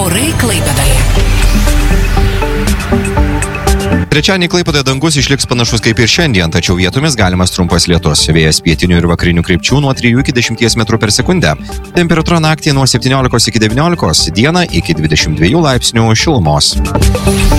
Orai Klaipėdoje. Trečiadienį Klaipėdoje dangus išliks panašus kaip ir šiandien, tačiau vietomis galimas trumpas lietus. Vėjas pietinių ir vakarinių krypčių nuo 3 iki 10 metrų per sekundę. Temperatūra naktį nuo 17 iki 19, dieną iki 22 laipsnių šilumos.